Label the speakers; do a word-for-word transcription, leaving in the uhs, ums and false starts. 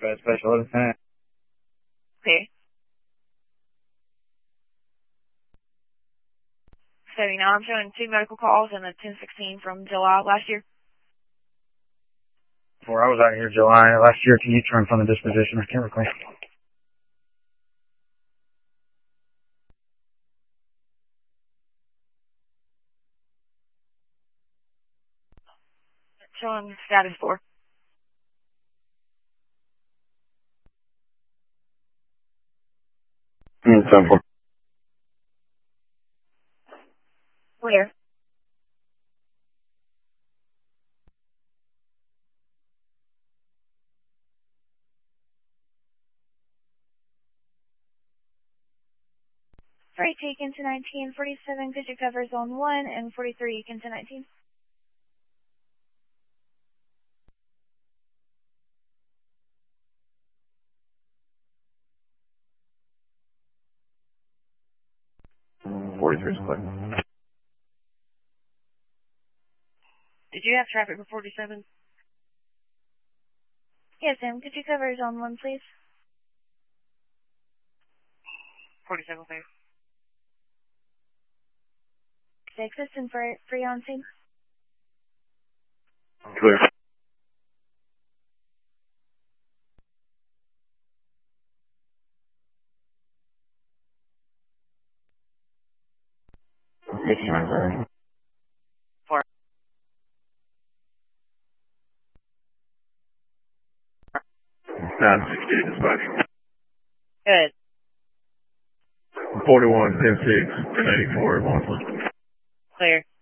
Speaker 1: thirty-five Special Lieutenant.
Speaker 2: Okay. Setting now, I'm showing two medical calls and a ten sixteen from July last year.
Speaker 1: Before I was out here July last year, can you turn from the disposition? I can't recall.
Speaker 2: Showing status four.
Speaker 1: Mm, ten four.
Speaker 2: Where?
Speaker 3: Sorry, taken to nineteen forty-seven, could you cover zone one, and forty-three, you can to nineteen.
Speaker 1: forty-three is clear.
Speaker 2: Did you have traffic for forty-seven?
Speaker 3: Yes, ma'am, could you cover zone one, please?
Speaker 2: forty-seven, clear.
Speaker 3: Texas and for free on scene.
Speaker 1: Clear. fifty-nine, sorry.
Speaker 2: Four.
Speaker 1: nine sixty-eight dispatch.
Speaker 2: Good.
Speaker 1: forty-one, ten six, eighty-four, one.
Speaker 2: Clear.